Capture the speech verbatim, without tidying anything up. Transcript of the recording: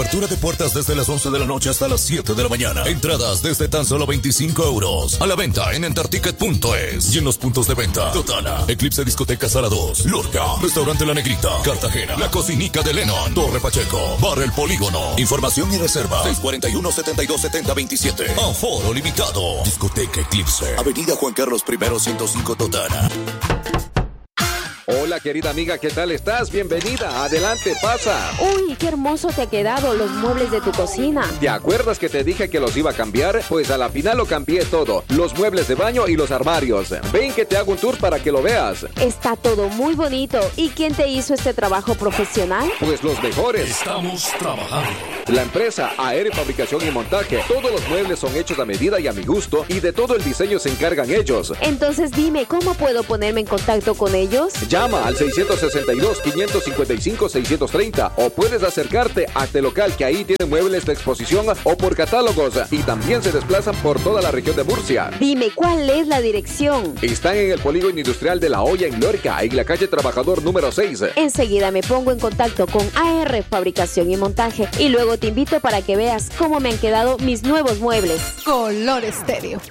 Apertura de puertas desde las once de la noche hasta las siete de la mañana. Entradas desde tan solo veinticinco euros. A la venta en enterticket punto es y en los puntos de venta. Totana, Eclipse Discoteca Sala dos, Lorca, Restaurante La Negrita, Cartagena, La Cocinica de Lennon, Torre Pacheco, Bar El Polígono. Información y reserva seis cuatro uno, siete dos, siete cero dos siete. Aforo limitado. Discoteca Eclipse, Avenida Juan Carlos I, ciento cinco, Totana. Hola, querida amiga, ¿qué tal estás? Bienvenida, adelante, pasa. Uy, qué hermoso te ha quedado los muebles de tu cocina. ¿Te acuerdas que te dije que los iba a cambiar? Pues a la final lo cambié todo, los muebles de baño y los armarios. Ven que te hago un tour para que lo veas. Está todo muy bonito. ¿Y quién te hizo este trabajo profesional? Pues los mejores. Estamos trabajando. La empresa A R Fabricación y Montaje. Todos los muebles son hechos a medida y a mi gusto, y de todo el diseño se encargan ellos. Entonces dime, ¿cómo puedo ponerme en contacto con ellos? Llama al seiscientos sesenta y dos, quinientos cincuenta y cinco, seiscientos treinta o puedes acercarte a Telocal, que ahí tienen muebles de exposición o por catálogos, y también se desplazan por toda la región de Murcia. Dime, ¿cuál es la dirección? Están en el Polígono Industrial de La Hoya en Lorca, en la calle Trabajador número seis. Enseguida me pongo en contacto con A R Fabricación y Montaje y luego te invito para que veas cómo me han quedado mis nuevos muebles. Color Estéreo.